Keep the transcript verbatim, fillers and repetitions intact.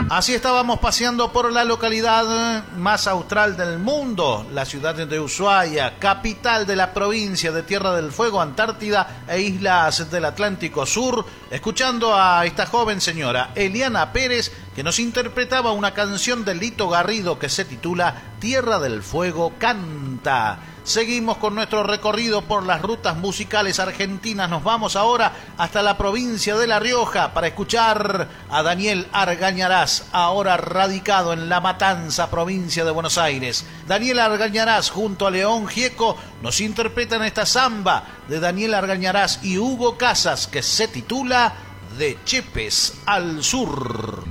Así estábamos paseando por la localidad más austral del mundo, la ciudad de Ushuaia, capital de la provincia de Tierra del Fuego, Antártida e islas del Atlántico Sur, escuchando a esta joven señora, Eliana Pérez, que nos interpretaba una canción de Lito Garrido que se titula Tierra del Fuego Canta. Seguimos con nuestro recorrido por las rutas musicales argentinas. Nos vamos ahora hasta la provincia de La Rioja para escuchar a Daniel Argañarás, ahora radicado en La Matanza, provincia de Buenos Aires. Daniel Argañarás junto a León Gieco nos interpretan esta samba de Daniel Argañarás y Hugo Casas que se titula De Chepes al Sur.